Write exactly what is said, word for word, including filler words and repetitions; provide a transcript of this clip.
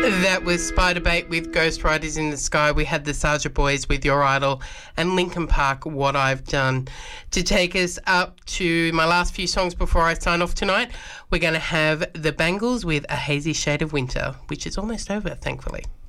That was Spiderbait with Ghost Riders in the Sky. We had the Sarja Boys with Your Idol and Linkin Park, What I've Done. To take us up to my last few songs before I sign off tonight, we're going to have the Bangles with A Hazy Shade of Winter, which is almost over, thankfully.